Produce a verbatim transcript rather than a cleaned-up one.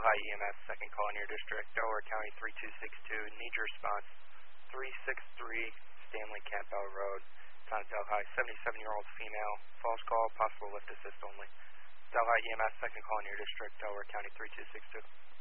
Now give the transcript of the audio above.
Delhi E M S, second call in your district, Delaware County three two six two. Need your response, three six three Stanley Campbell Road, Town of Delhi, seventy-seven-year-old female, false call, possible lift assist only. Delhi E M S, second call in your district, Delaware County three two six two.